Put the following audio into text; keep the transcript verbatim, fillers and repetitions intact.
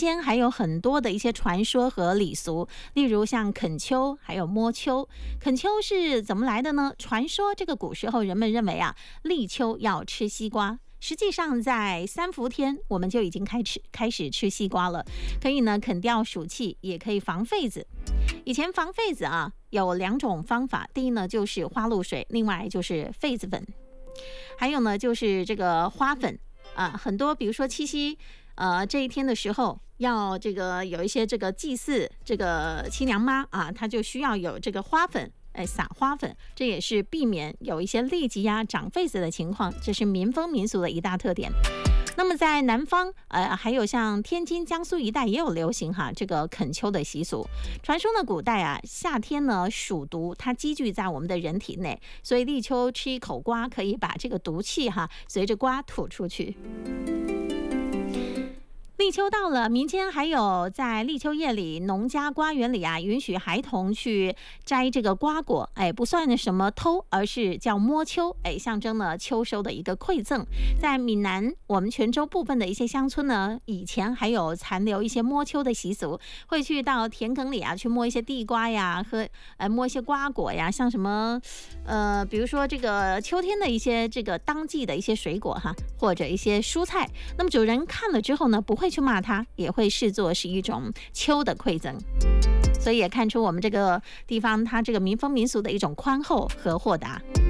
间还有很多的一些传说和礼俗，例如像啃秋，还有摸秋。啃秋是怎么来的呢？传说这个古时候人们认为啊，立秋要吃西瓜。实际上，在三伏天我们就已经开始开始吃西瓜了，可以呢啃掉暑气，也可以防痱子。以前防痱子啊有两种方法，第一呢就是花露水，另外就是痱子粉，还有呢就是这个花粉啊。很多比如说七夕呃这一天的时候，要这个有一些这个祭祀这个七娘妈啊，她就需要有这个花粉。哎，撒花粉，这也是避免有一些痢疾呀、长痱子的情况，这是民风民俗的一大特点。那么在南方，呃，还有像天津、江苏一带也有流行哈这个啃秋的习俗。传说呢，古代啊，夏天呢暑毒它积聚在我们的人体内，所以立秋吃一口瓜，可以把这个毒气哈随着瓜吐出去。立秋到了，民间还有在立秋夜里，农家瓜园里啊，允许孩童去摘这个瓜果，哎，不算什么偷，而是叫摸秋，哎，象征了秋收的一个馈赠。在闽南，我们泉州部分的一些乡村呢，以前还有残留一些摸秋的习俗，会去到田埂里啊，去摸一些地瓜呀，和呃摸一些瓜果呀，像什么呃，比如说这个秋天的一些这个当季的一些水果哈，或者一些蔬菜。那么主人看了之后呢，不会去骂他，也会视作是一种秋的馈赠，所以也看出我们这个地方它这个民风民俗的一种宽厚和豁达。